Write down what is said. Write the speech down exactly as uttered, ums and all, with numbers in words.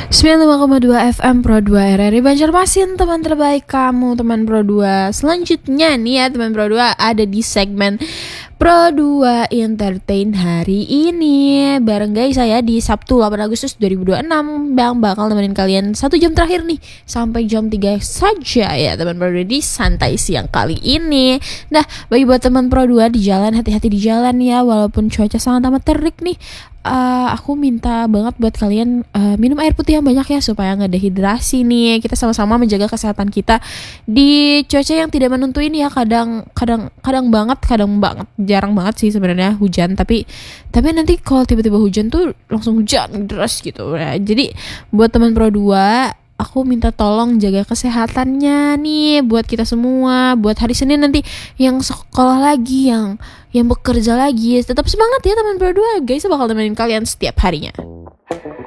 sembilan puluh lima koma dua F M Pro dua R R I Banjarmasin, teman terbaik kamu, teman Pro dua. Selanjutnya nih ya teman Pro dua, ada di segmen Pro dua Entertain hari ini. Bareng guys saya di Sabtu delapan Agustus dua ribu dua puluh enam, Bang bakal nemenin kalian satu jam terakhir nih, sampai jam tiga saja ya teman Pro dua di Santai Siang kali ini. Nah, bagi buat teman Pro dua di jalan, hati-hati di jalan ya, walaupun cuaca sangat amat terik nih. Uh, aku minta banget buat kalian uh, minum air putih yang banyak ya, supaya nggak dehidrasi nih. Kita sama-sama menjaga kesehatan kita di cuaca yang tidak menentu ini ya. Kadang kadang kadang banget, kadang banget, jarang banget sih sebenarnya hujan. Tapi tapi nanti kalau tiba-tiba hujan tuh langsung hujan deras gitu ya. Jadi buat teman Pro dua, aku minta tolong jaga kesehatannya nih buat kita semua. Buat hari Senin nanti yang sekolah lagi, yang yang bekerja lagi, tetap semangat ya teman Pro dua. Guys bakal temenin kalian setiap harinya.